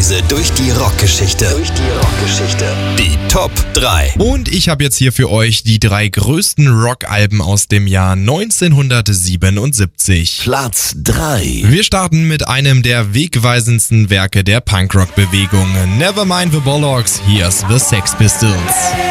Reise durch die Rockgeschichte. Die Top 3. Und ich habe jetzt hier für euch die 3 größten Rockalben aus dem Jahr 1977. Platz 3. Wir starten mit einem der wegweisendsten Werke der Punkrock-Bewegung. Nevermind the Bollocks, here's the Sex Pistols.